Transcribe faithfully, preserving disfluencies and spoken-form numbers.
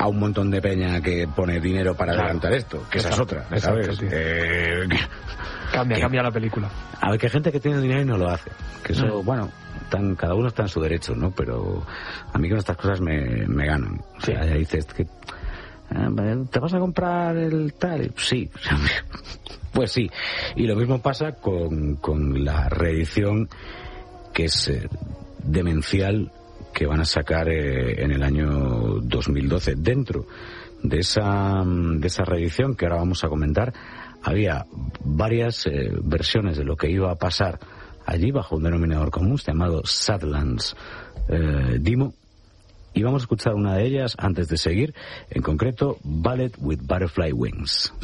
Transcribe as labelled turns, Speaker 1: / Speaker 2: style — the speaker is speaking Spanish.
Speaker 1: a un montón de peña que pone dinero para claro. adelantar esto, que esa es otra, ¿sabes? Exacto, sí. eh,
Speaker 2: cambia, que, cambia la película.
Speaker 1: A ver, que hay gente que tiene dinero y no lo hace. Que eso, mm. bueno, tan, cada uno está en su derecho, ¿no? Pero a mí con estas cosas me, me ganan. O sea, sí. ya dices que... ¿Te vas a comprar el tal? Sí. Pues sí. Y lo mismo pasa con, con la reedición, que es eh, demencial, que van a sacar eh, en el año dos mil doce. Dentro de esa, de esa reedición que ahora vamos a comentar, había varias eh, versiones de lo que iba a pasar allí bajo un denominador común llamado Sadlands eh, Demo. Y vamos a escuchar una de ellas antes de seguir, en concreto, Ballet with Butterfly Wings.